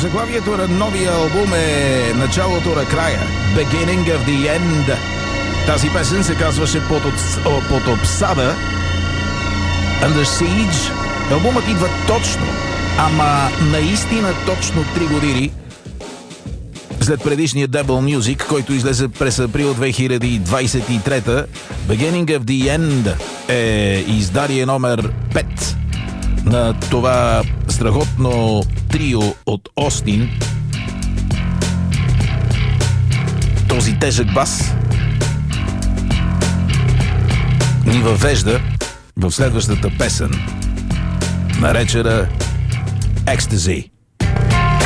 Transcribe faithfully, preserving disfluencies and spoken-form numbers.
Заглавието на новия албум е началото на края. Beginning of the End. Тази песен се казваше под, от, под обсада Under Siege. Албумът идва точно, ама наистина точно три години след предишния Devil Music, който излезе през април две хиляди двадесет и трета. Beginning of the End е издание номер пет на това страхотно трио от Остин. Този тежък бас ни въвежда в следващата песен, наречена Ecstasy.